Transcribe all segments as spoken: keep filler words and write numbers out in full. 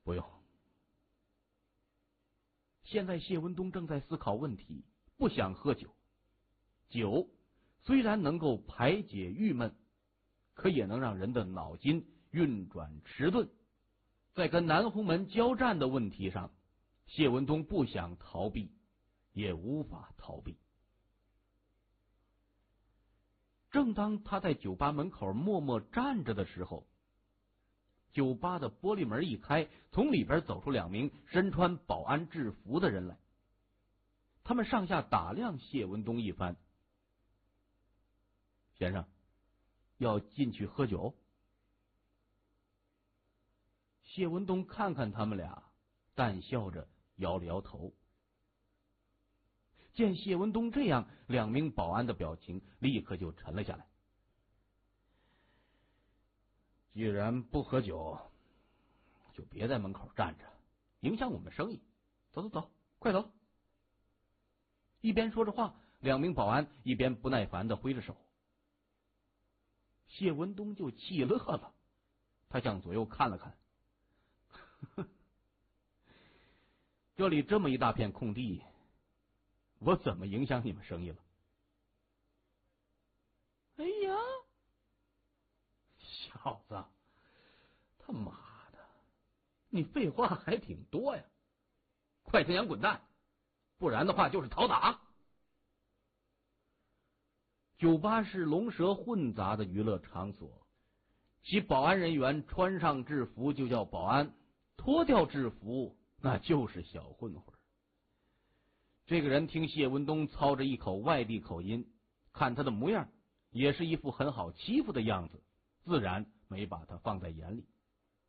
不用。现在谢文东正在思考问题，不想喝酒。酒虽然能够排解郁闷，可也能让人的脑筋运转迟钝。在跟南红门交战的问题上，谢文东不想逃避，也无法逃避。正当他在酒吧门口默默站着的时候，酒吧的玻璃门一开，从里边走出两名身穿保安制服的人来。他们上下打量谢文东一番。先生，要进去喝酒？谢文东看看他们俩，淡笑着摇了摇头。见谢文东这样，两名保安的表情立刻就沉了下来。既然不喝酒，就别在门口站着，影响我们生意。走走走，快走！一边说着话，两名保安一边不耐烦的挥着手。谢文东就气乐了，他向左右看了看，这里这么一大片空地，我怎么影响你们生意了？哎呀，小子，他妈的，你废话还挺多呀！快他娘滚蛋，不然的话就是讨打。酒吧是龙蛇混杂的娱乐场所，其保安人员穿上制服就叫保安，脱掉制服那就是小混混。这个人听谢文东操着一口外地口音，看他的模样也是一副很好欺负的样子，自然没把他放在眼里。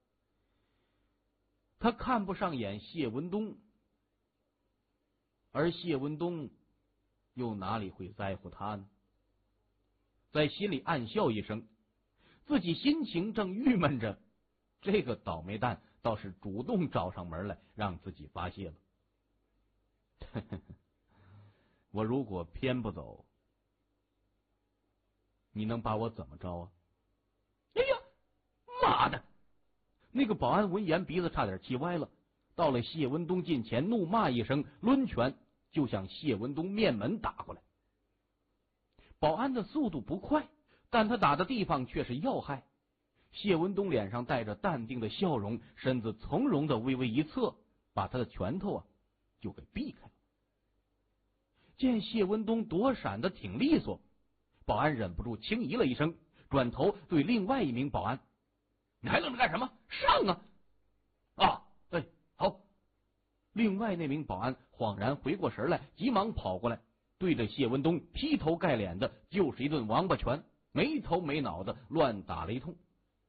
他看不上眼谢文东，而谢文东又哪里会在乎他呢？在心里暗笑一声，自己心情正郁闷着，这个倒霉蛋倒是主动找上门来让自己发泄了。我如果偏不走，你能把我怎么着啊？哎呀，妈的！那个保安闻言鼻子差点气歪了，到了谢文东近前怒骂一声，抡拳就向谢文东面门打过来。保安的速度不快，但他打的地方却是要害。谢文东脸上带着淡定的笑容，身子从容的微微一侧，把他的拳头啊就给避开了。见谢文东躲闪的挺利索，保安忍不住轻咦了一声，转头对另外一名保安：“你还愣着干什么？上啊！”啊，哎，好。另外那名保安恍然回过神来，急忙跑过来，对着谢文东劈头盖脸的就是一顿王八拳，没头没脑的乱打了一通。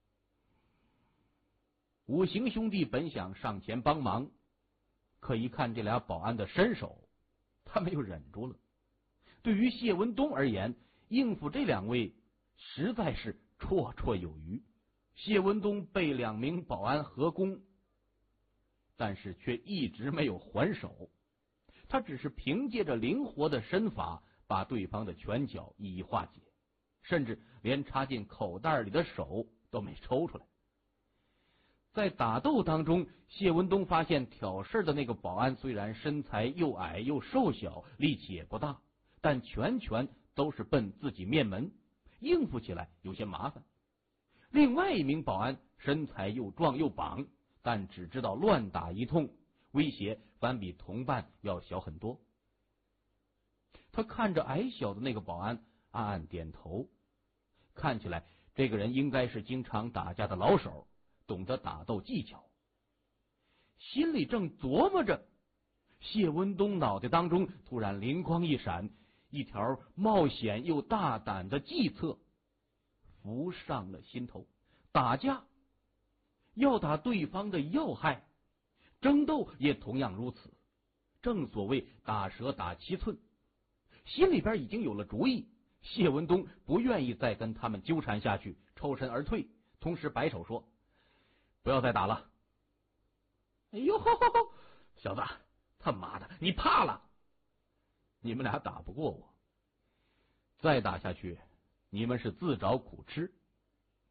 五行兄弟本想上前帮忙，可一看这俩保安的身手，他们又忍住了。对于谢文东而言，应付这两位实在是绰绰有余。谢文东被两名保安合攻，但是却一直没有还手，他只是凭借着灵活的身法把对方的拳脚一一化解，甚至连插进口袋里的手都没抽出来。在打斗当中，谢文东发现挑事的那个保安虽然身材又矮又瘦小，力气也不大，但拳拳都是奔自己面门，应付起来有些麻烦。另外一名保安身材又壮又膀，但只知道乱打一通，威胁反比同伴要小很多。他看着矮小的那个保安，暗暗点头，看起来这个人应该是经常打架的老手，懂得打斗技巧。心里正琢磨着，谢文东脑袋当中突然灵光一闪，一条冒险又大胆的计策浮上了心头。打架要打对方的要害，争斗也同样如此。正所谓打蛇打七寸，心里边已经有了主意。谢文东不愿意再跟他们纠缠下去，抽身而退，同时摆手说：“不要再打了。”哎呦，小子，他妈的，你怕了？你们俩打不过我，再打下去，你们是自找苦吃。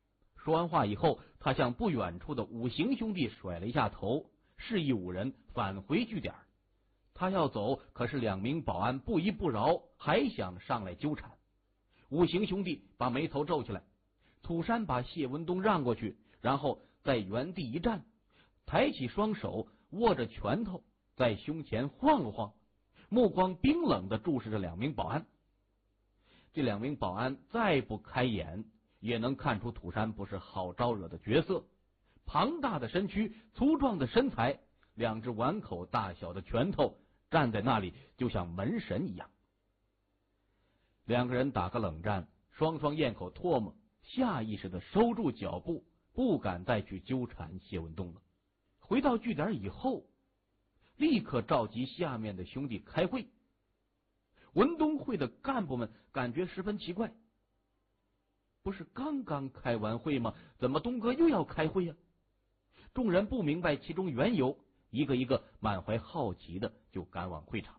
说完话以后，他向不远处的五行兄弟甩了一下头，示意五人返回据点。他要走，可是两名保安不依不饶，还想上来纠缠。五行兄弟把眉头皱起来，土山把谢文东让过去，然后在原地一站，抬起双手握着拳头在胸前晃了晃，目光冰冷地注视着两名保安。这两名保安再不开眼，也能看出土山不是好招惹的角色。庞大的身躯，粗壮的身材，两只碗口大小的拳头，站在那里就像门神一样。两个人打个冷战，双双咽口唾沫，下意识的收住脚步，不敢再去纠缠谢文东了。回到据点以后，立刻召集下面的兄弟开会。文东会的干部们感觉十分奇怪，不是刚刚开完会吗？怎么东哥又要开会呀？众人不明白其中缘由，一个一个满怀好奇的就赶往会场。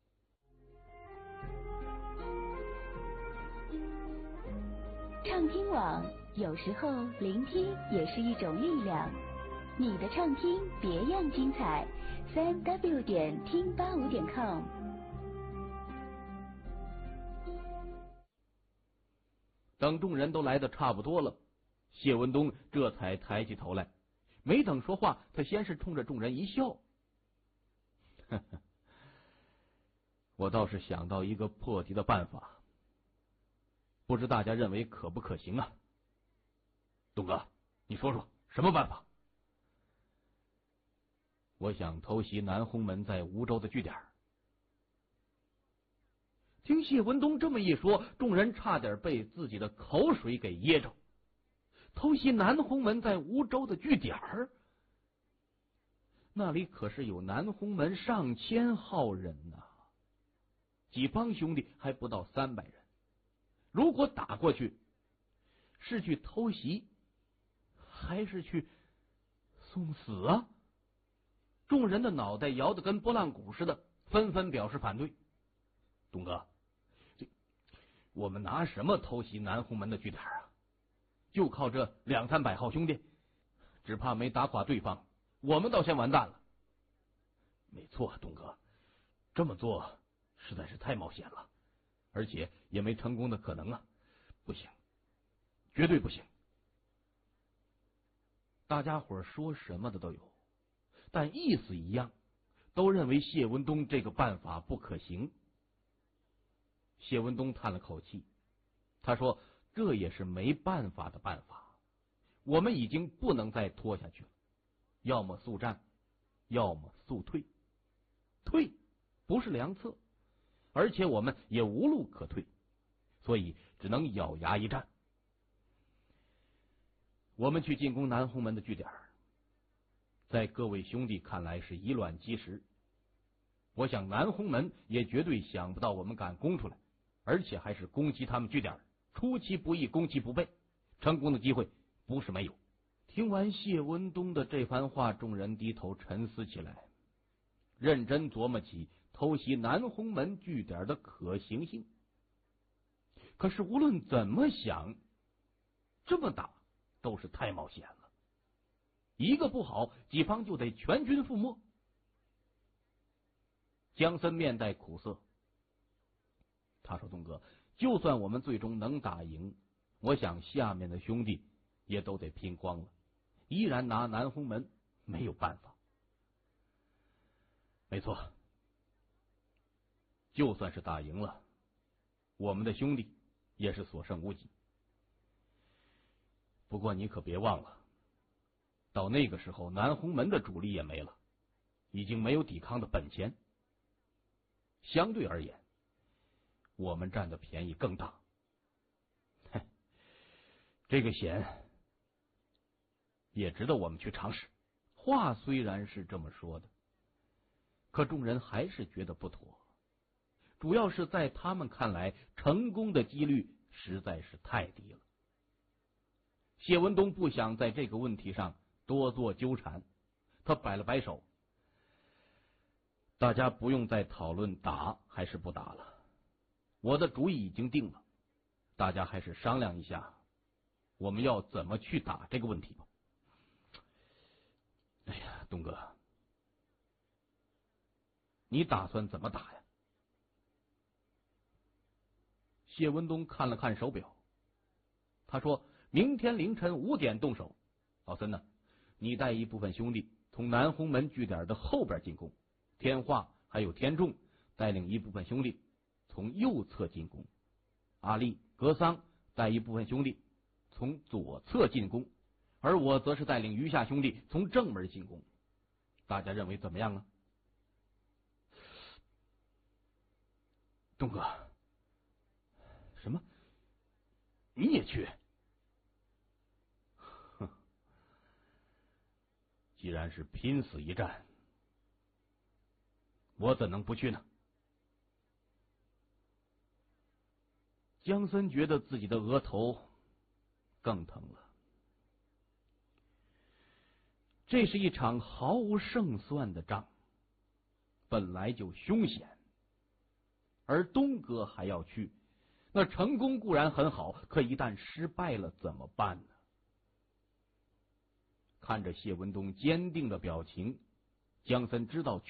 畅听网，有时候聆听也是一种力量。你的畅听别样精彩，三 w 点听八五点 com。 等众人都来得差不多了，谢文东这才抬起头来，没等说话，他先是冲着众人一笑：“呵呵，我倒是想到一个破题的办法，不知大家认为可不可行啊？东哥，你说说什么办法？”我想偷袭南红门在梧州的据点。听谢文东这么一说，众人差点被自己的口水给噎着。偷袭南红门在梧州的据点儿，那里可是有南红门上千号人呐、啊，几帮兄弟还不到三百人。如果打过去，是去偷袭，还是去送死啊？众人的脑袋摇得跟拨浪鼓似的，纷纷表示反对。东哥，这我们拿什么偷袭南红门的据点啊？就靠这两三百号兄弟，只怕没打垮对方，我们倒先完蛋了。没错，东哥，这么做实在是太冒险了，而且也没成功的可能啊！不行，绝对不行。大家伙说什么的都有，但意思一样，都认为谢文东这个办法不可行。谢文东叹了口气，他说：“这也是没办法的办法，我们已经不能再拖下去了，要么速战，要么速退。退不是良策，而且我们也无路可退，所以只能咬牙一战。我们去进攻南红门的据点，在各位兄弟看来是以卵击石。我想南红门也绝对想不到我们敢攻出来，而且还是攻击他们据点，出其不意，攻其不备，成功的机会不是没有。”听完谢文东的这番话，众人低头沉思起来，认真琢磨起偷袭南红门据点的可行性。可是无论怎么想，这么打都是太冒险了，一个不好，己方就得全军覆没。江森面带苦涩，他说：“东哥，就算我们最终能打赢，我想下面的兄弟也都得拼光了，依然拿南红门没有办法。”没错，就算是打赢了，我们的兄弟也是所剩无几。不过你可别忘了，到那个时候南红门的主力也没了，已经没有抵抗的本钱。相对而言，我们占的便宜更大。嘿，这个险也值得我们去尝试。话虽然是这么说的，可众人还是觉得不妥，主要是在他们看来，成功的几率实在是太低了。谢文东不想在这个问题上多做纠缠，他摆了摆手：“大家不用再讨论打还是不打了，我的主意已经定了，大家还是商量一下， 我们要怎么去打这个问题吧。哎呀，东哥，你打算怎么打呀？谢文东看了看手表，他说明天凌晨五点动手。老森呢，你带一部分兄弟从南红门据点的后边进攻，天化还有天众带领一部分兄弟从右侧进攻，阿力、格桑带一部分兄弟从左侧进攻，而我则是带领余下兄弟从正门进攻。大家认为怎么样啊？东哥，什么？你也去？哼，既然是拼死一战，我怎能不去呢？江森觉得自己的额头更疼了。这是一场毫无胜算的仗，本来就凶险，而东哥还要去，那成功固然很好，可一旦失败了怎么办呢？看着谢文东坚定的表情，江森知道